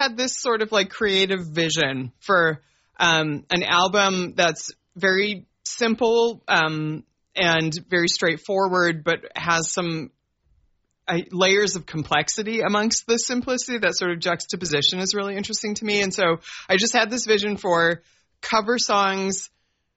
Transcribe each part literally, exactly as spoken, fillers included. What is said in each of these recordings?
had this sort of like creative vision for um, an album that's very simple um, and very straightforward, but has some uh, layers of complexity amongst the simplicity. That sort of juxtaposition is really interesting to me. And so I just had this vision for cover songs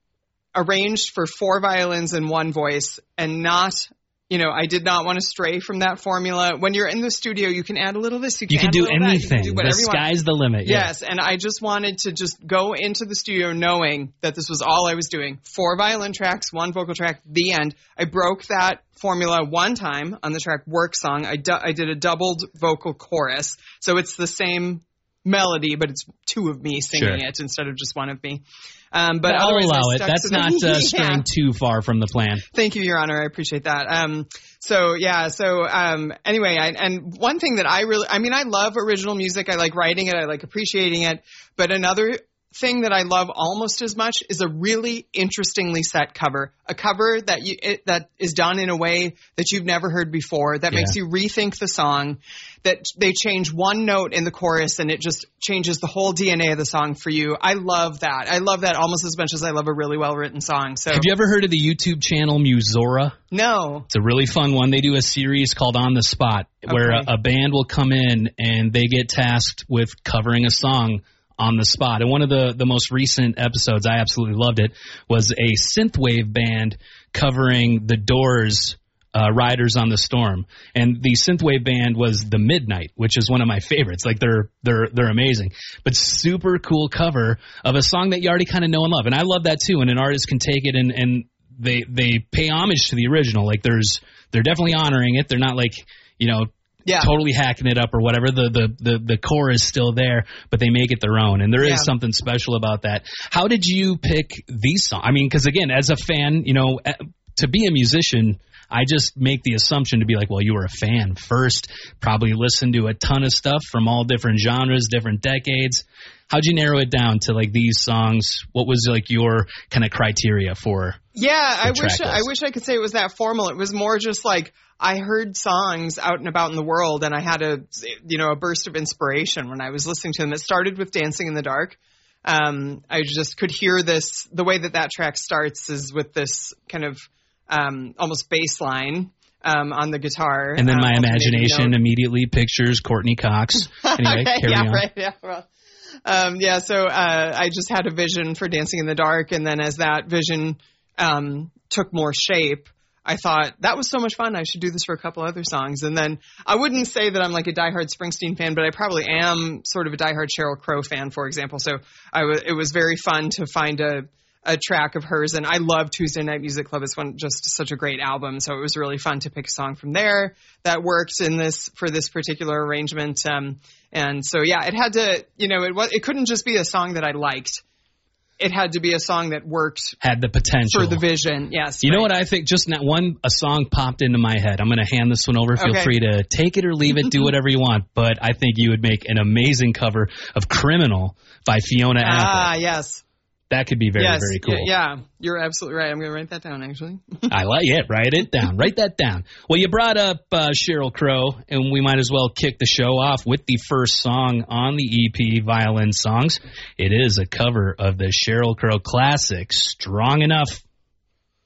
arranged for four violins and one voice, and not, you know, I did not want to stray from that formula. When you're in the studio, you can add a little this, you can, you can add do a little anything. That, you can do whatever the you want. Sky's the limit. Yes, yeah. And I just wanted to just go into the studio knowing that this was all I was doing. Four violin tracks, one vocal track, the end. I broke that formula one time on the track Work Song. I, du- I did a doubled vocal chorus, so it's the same melody, but it's two of me singing sure. it instead of just one of me. Um, but I'll allow I it. That's not uh, straying yeah. too far from the plan. Thank you, Your Honor. I appreciate that. Um, so yeah. So um, anyway, I, and one thing that I really, I mean, I love original music. I like writing it. I like appreciating it. But another thing that I love almost as much is a really interestingly set cover, a cover that you it, that is done in a way that you've never heard before, that yeah. makes you rethink the song, that they change one note in the chorus and it just changes the whole D N A of the song for you. I love that. I love that almost as much as I love a really well-written song. So, have you ever heard of the YouTube channel Musora? No. It's a really fun one. They do a series called On the Spot, where okay. a, a band will come in and they get tasked with covering a song on the spot. And one of the, the most recent episodes, I absolutely loved it, was a synthwave band covering the Doors' uh, Riders on the Storm. And the synthwave band was The Midnight, which is one of my favorites. Like, they're they're they're amazing. But super cool cover of a song that you already kind of know and love. And I love that too. And an artist can take it and, and they they pay homage to the original. Like, there's they're definitely honoring it. They're not like, you know, Yeah. totally hacking it up or whatever. The, the the the core is still there, but they make it their own, and there is yeah. something special about that. How did you pick these songs? I mean, because again, as a fan, you know, to be a musician, I just make the assumption to be like, well, you were a fan first, probably listened to a ton of stuff from all different genres, different decades. How'd you narrow it down to like these songs? What was like your kind of criteria for? Yeah, I wish list? I wish I could say it was that formal. It was more just like I heard songs out and about in the world, and I had a you know a burst of inspiration when I was listening to them. It started with Dancing in the Dark. Um, I just could hear this. The way that that track starts is with this kind of um, almost bass line um, on the guitar. And then um, my imagination immediately pictures Courtney Cox. Anyway, okay, carry yeah, on. right, yeah, well. Um, yeah, so uh, I just had a vision for Dancing in the Dark, and then as that vision um, took more shape, I thought, that was so much fun, I should do this for a couple other songs. And then I wouldn't say that I'm like a diehard Springsteen fan, but I probably am sort of a diehard Sheryl Crow fan, for example. So I w- it was very fun to find a, a track of hers, and I love Tuesday Night Music Club. It's one, just such a great album, so it was really fun to pick a song from there that worked in this for this particular arrangement. Um, and so, yeah, it had to, you know, it was, it couldn't just be a song that I liked. It had to be a song that worked. Had the potential. For the vision, yes. You right. know what I think? Just not one, a song popped into my head. I'm going to hand this one over. Feel okay. free to take it or leave it, do whatever you want. But I think you would make an amazing cover of Criminal by Fiona Apple. Ah, yes. That could be very, yes, very cool. Yeah, you're absolutely right. I'm going to write that down, actually. I like it. Write it down. Write that down. Well, you brought up uh, Sheryl Crow, and we might as well kick the show off with the first song on the E P, Violin Songs. It is a cover of the Sheryl Crow classic, Strong Enough.